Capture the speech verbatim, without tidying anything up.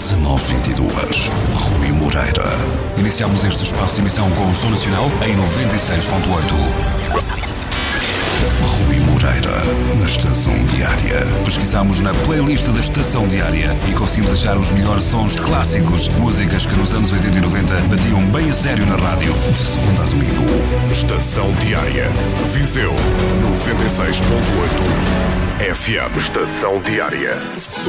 dezanove vinte e dois. Rui Moreira. Iniciamos este espaço de emissão com o Som Nacional em noventa e seis ponto oito. Rui Moreira, na Estação Diária. Pesquisamos na playlist da Estação Diária e conseguimos achar os melhores sons clássicos, músicas que nos anos oitenta e noventa batiam bem a sério na rádio. De segunda a domingo. Estação Diária. Viseu noventa e seis ponto oito F M. Estação Diária.